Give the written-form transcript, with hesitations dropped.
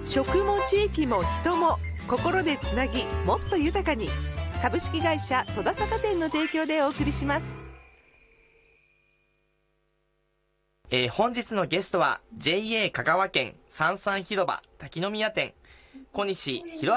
食も地域も人も心でつなぎ、もっと豊かに。株式会社戸田坂店の提供でお送りします。 本日のゲストは JA 香川県三々広場滝宮店小西弘